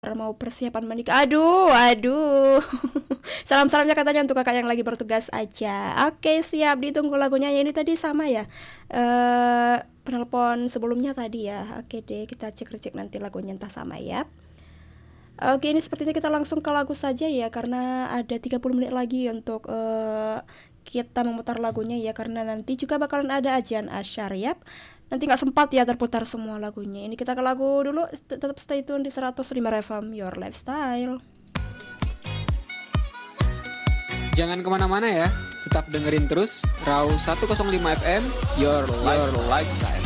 mau persiapan menikah. Aduh. Salam-salamnya katanya untuk kakak yang lagi bertugas aja. Oke, siap, ditunggu lagunya. Ya ini tadi sama ya. Penelpon sebelumnya tadi ya. Oke deh, kita cek nanti lagunya entah sama ya. Oke, ini sepertinya kita langsung ke lagu saja ya, karena ada 30 menit lagi untuk kita memutar lagunya ya, karena nanti juga bakalan ada ajian asyar ya. Nanti gak sempat ya terputar semua lagunya. Ini kita ke lagu dulu. Tetap stay tune di 105 FM Your Lifestyle. Jangan kemana-mana ya, tetap dengerin terus Raw 105 FM Your Lifestyle.